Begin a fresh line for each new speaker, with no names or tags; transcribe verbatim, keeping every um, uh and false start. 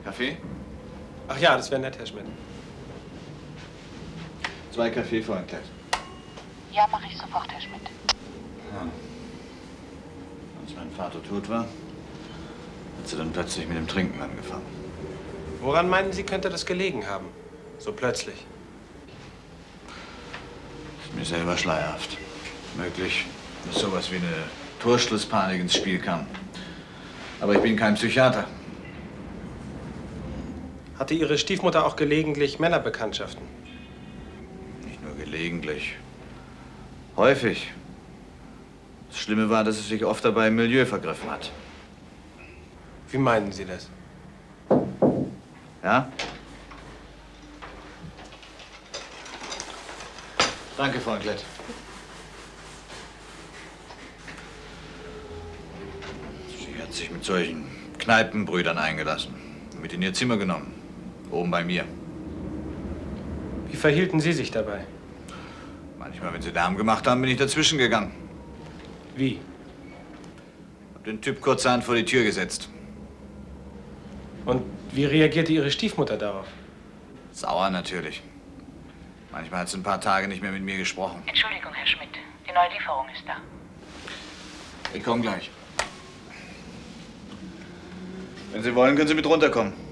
Kaffee?
Ach ja, das wäre nett, Herr Schmidt.
Zwei Kaffee für ein Kleid.
Ja, mache ich sofort, Herr Schmidt.
Ja. Als mein Vater tot war, hat sie dann plötzlich mit dem Trinken angefangen.
Woran meinen Sie, könnte das gelegen haben? So plötzlich.
Ist mir selber schleierhaft. Möglich, dass sowas wie eine Torschlusspanik ins Spiel kam. Aber ich bin kein Psychiater.
Hatte Ihre Stiefmutter auch gelegentlich Männerbekanntschaften?
Nicht nur gelegentlich. Häufig. Das Schlimme war, dass es sich oft dabei im Milieu vergriffen hat.
Wie meinen Sie das?
Ja? Danke, Freund Klett. Sie hat sich mit solchen Kneipenbrüdern eingelassen. Mit in ihr Zimmer genommen. Oben bei mir.
Wie verhielten Sie sich dabei?
Manchmal, wenn sie Damen gemacht haben, bin ich dazwischen gegangen.
Wie?
Hab den Typ kurzerhand vor die Tür gesetzt.
Und wie reagierte Ihre Stiefmutter darauf?
Sauer natürlich. Manchmal hat sie ein paar Tage nicht mehr mit mir gesprochen.
Entschuldigung, Herr Schmidt. Die neue Lieferung ist da.
Ich komme gleich. Wenn Sie wollen, können Sie mit runterkommen.